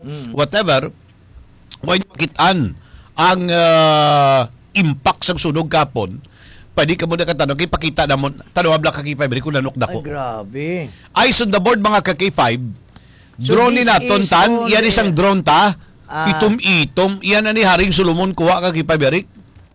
whatever, may makitaan ang impact sa sunog kapon, pwede ka muna katanong, ipakita na mo, tanong abla ka K5, kung nanok dako. Ay, grabe. Eyes on the board mga ka K5, So drone ni this naton is tan, only- yan isang drone ta, itom-itom, yan na ni Haring Solomon, kuha ka K5, Eric.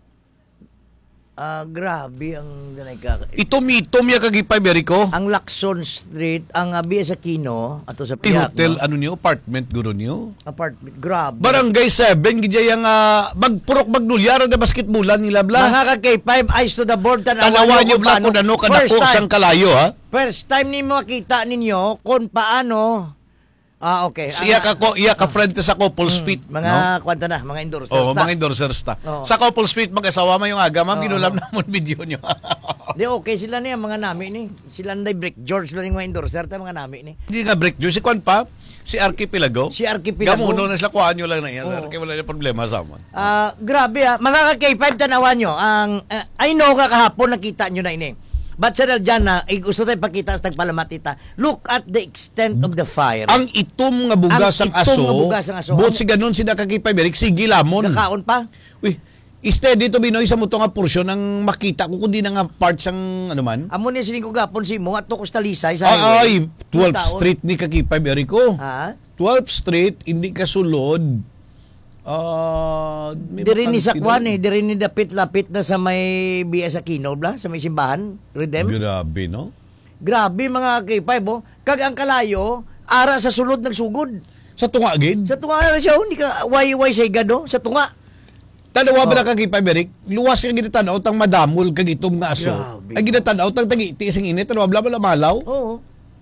Grabe ang ganay ka. Itom-itom yan ka K5, Eric, ko. Ang Lacson Street, ang Biya sa Kino, ato sa Di Piak, hotel, no? ano niyo, apartment, guro niyo. Apartment. Grabe. Barangay 7, gidya yung magpurok magnulyara na basketbolan nila, bla. Mga ka-K5, eyes to the board. Tanawa niyo, bla, kung ano, kadako sang kalayo, ha? First time ni makita ninyo kung paano. Okay. Iya ka friend sa Couples Fit, Mga kwanta na, mga endorsers. mga endorsers ta. Oo. Sa Couples Fit, mag-asawa mo yung aga, ma'am, ginulam na mo video nyo. Di okay sila niya, mga nami ni. Sila na Brick George lang yung mga endorser, mga nami ni. Hindi nga break si Kwan pa, si Archipelago. Si Archipelago. Gamuno na sila, kuhaan nyo lang na yan. Archie, wala na problema sa amin. Grabe mga ka-K5, tanawan nyo. I know kahapon nakita nyo na ini. But sa dyan na, gusto tayo pakita sa tagpalamatita. Look at the extent of the fire. Ang itom nga bugas ang aso, bot si ganun si nakakipay, Eric, sige lamon. Nakaon pa? Uy, steady to Binoy sa muto nga porsyon ng makita ko kundi na nga parts ang ano man. Amo ni sining ko gapon si mo at to Costalisay sa Ay, highway. 12th Street ni kakipay, Eric, ko. Ha? 12th Street, hindi ka sulod. Diri ni Sakwan diri ni dapit-lapit na sa may Biya sa Kino, bla, sa may simbahan, Redem. Grabe, no? Grabe mga K5, kag ang kalayo, ara sa sulod nagsugod. Sa tunga, gid? Sa tunga na siya, hindi ka way say gado, sa tunga. Tanawa ba na kakipay, Eric? Luwas ka ginatanaw, tang madamol kag itom nga aso. Grabe. Ay ginatanaw, tang tagiti isang init, tanawa bla bla malaw. Oo.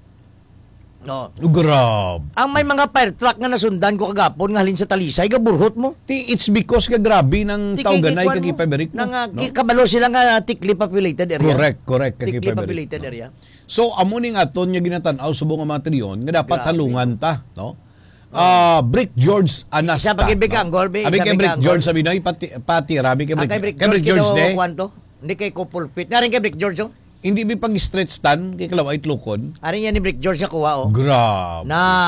No. Grabe. Ang may mga fire truck nga nasundan ko kagapon nga halin sa Talisay, gaburhot mo. It's because ka grabe ng tawganay kagipay, Eric. Kabalo sila nga thickly populated area. Correct. Thickly Kagipay, populated no? area. So, amo ning aton nga ginatanaw subong nga materiyon nga dapat Grabe. halungan ta, no? Brick George Anasta. Isa pag-ibig ang Gorbe. Abi kay Brick George sabi na pati rabi kay Kay Brick George ne. Kwanto? Hindi kay Couple Fit. Nga rin kay Brick George, Hindi bi pag stretch tan kay kalaway tlukon. Arin yan ni Brick George na kuha, Grabe.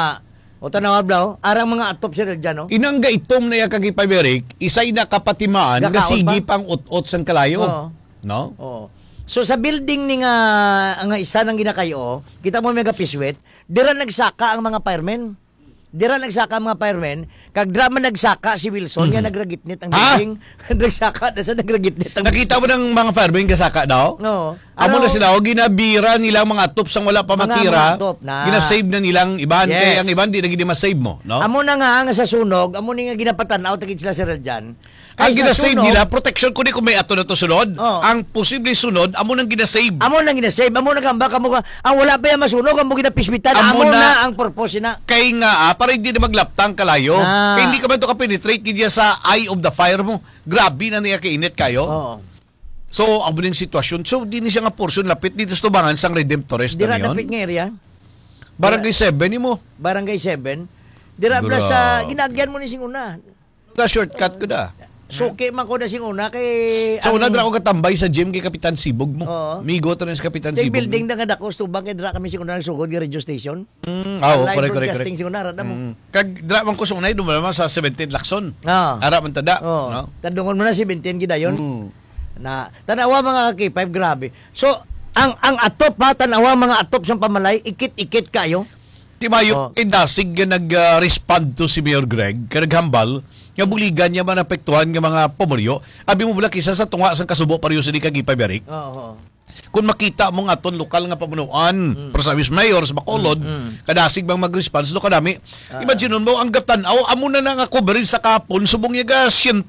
O tanawa bla, arang mga atop siya dyan, Inangga itom na yakagipay, Eric, isay na kapatimaan nga Gakaon sige pa? pang ut-ut sang kalayo. Oo. No? Oo. So sa building ni nga isa nang ginakayo, kita mo mega piswet, dira nagsaka ang mga firemen. Dira nagsaka ang mga firemen, kag drama nagsaka si Wilson, nga nagragitnit ang building. Nagsaka na sa nagragitnit ang Nakita mo ng mga firemen kasaka daw? No. Amo na sila, ginabira nilang mga top sang wala pa Mga matira. top na. Ginasave na nilang iban. Yes. Kaya ang iban, di na gini masave mo. No? Amo na nga sa sunog, amo ni nga ginapatanaw tagid sila sir dyan. Ang Kay sa ginasave sunog, nila, protection ko kung may ato na to sunod. Oo. Ang posibleng sunod, amo nang ginasave. amo nang ginasave, amo nang gamba kamo ang wala pa yung masunog, amo ginapisbitan, Amo amo na- na ang purpose na. Kay nga, para hindi na maglaptang kalayo. Ah. Kaya hindi ka man to ka-penetrate kaya sa eye of the fire mo. Grabe na niya kainit kayo. Oo. So, ang buning sitwasyon. So, di ni siya nga portion lapit dito sa tubangan sang Redemptorist Dira na dapit yun. nga area, Barangay 7 ni mo. Barangay 7. Dira bla Grabe. sa ginagyan mo ni sing una. Shortcut ko da. Suki man ko na sing una kay So, una dra ko katambay sa gym kay Kapitan Sibog mo. Oo. Migo to rin sa Kapitan Sa Sibog. building na nga dako tubang kay dira kami sing una nagsugod nga radio station. Correct. Broadcasting sing una rada mo. Kag dra man ko sa unay dumalama sa 17 Lacson. Ah. Ara man tada, Oh. no? Tandungon mo na si Bintin gidayon. Mm. Na tanawa mga K5 grabe. So ang atop tanawa mga atop sa pamalay ikit-ikit kayo. Ti mayo indasig nga nag-respond to si Mayor Greg kanaghambal nga buligan niya man apektuhan nga mga pumulyo. Abi mo bala kisa sa tunga sang kasubo pareho sa di kagipay, Eric. Oo. Kung makita mo nga ton lokal nga pamunuan, Persamis Mayor sa Bacolod, kadasig bang mag-response lo kanami. Imagine mo ang gatanaw amo na nga coverage sa kapon subong niya ga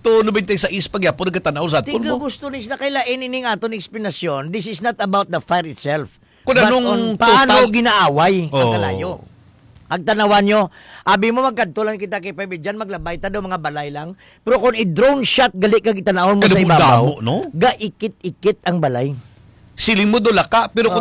196 pagyapon gatanaw sa aton Tingko mo. gusto ni sila kailain ining aton explanation. This is not about the fire itself. Kung but anong on paano total- ginaaway ang Oh. kalayo. Agtanawan nyo, abi mo magkantulan kita kay Pebe dyan, maglabay ta daw mga balay lang. Pero kung i-drone shot gali ka gitanahon mo sa Kadamo-damo, ibabaw, no? gaikit-ikit ang balay. Siling mo dula ka pero kung